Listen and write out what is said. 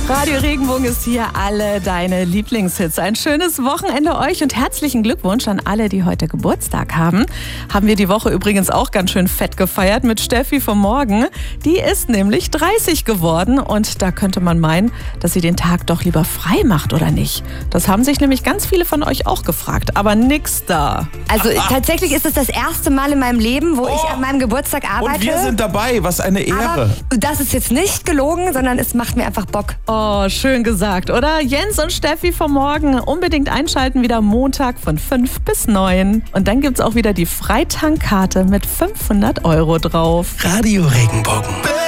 Radio Regenbogen ist hier, alle deine Lieblingshits. Ein schönes Wochenende euch und herzlichen Glückwunsch an alle, die heute Geburtstag haben. Haben wir die Woche übrigens auch ganz schön fett gefeiert mit Steffi vom Morgen. Die ist nämlich 30 geworden und da könnte man meinen, dass sie den Tag doch lieber frei macht, oder nicht? Das haben sich nämlich ganz viele von euch auch gefragt, aber nix da. Also tatsächlich ist es das erste Mal in meinem Leben, wo ich an meinem Geburtstag arbeite. Und wir sind dabei, was eine Ehre. Aber das ist jetzt nicht gelogen, sondern es macht mir einfach Bock. Oh, schön gesagt, oder? Jens und Steffi vom Morgen unbedingt einschalten, wieder Montag von 5 bis 9. Und dann gibt's auch wieder die Freitankkarte mit 500 € drauf. Radio Regenbogen.